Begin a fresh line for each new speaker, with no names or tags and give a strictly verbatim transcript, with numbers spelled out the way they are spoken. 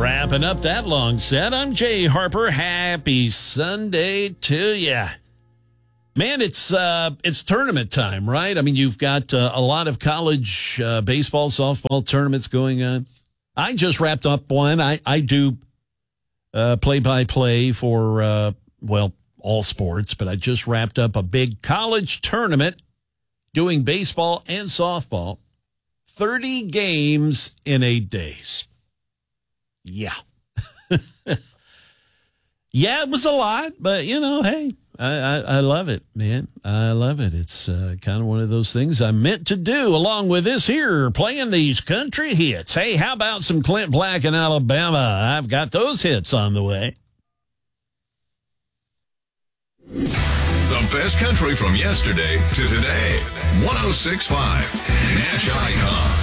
Wrapping up that long set, I'm Jay Harper. Happy Sunday to you. Man, it's uh, it's tournament time, right? I mean, you've got uh, a lot of college uh, baseball, softball tournaments going on. I just wrapped up one. I, I do uh, play-by-play for, uh, well, all sports, but I just wrapped up a big college tournament doing baseball and softball. thirty games in eight days. Yeah. Yeah, it was a lot, but, you know, hey, I, I, I love it, man. I love it. It's uh, kind of one of those things I'm meant to do, along with this here, playing these country hits. Hey, how about some Clint Black in Alabama? I've got those hits on the way.
The best country from yesterday to today. one oh six point five Nash Icon.